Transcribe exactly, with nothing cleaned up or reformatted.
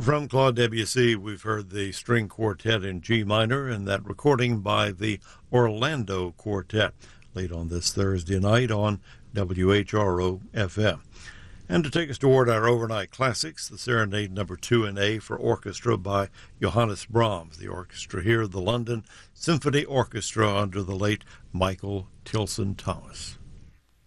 From Claude Debussy, we've heard the string quartet in G minor, and that recording by the Orlando Quartet, late on this Thursday night on W H R O F M. And to take us toward our overnight classics, the Serenade number two in A for orchestra by Johannes Brahms, the orchestra here, the London Symphony Orchestra under the late Michael Tilson Thomas.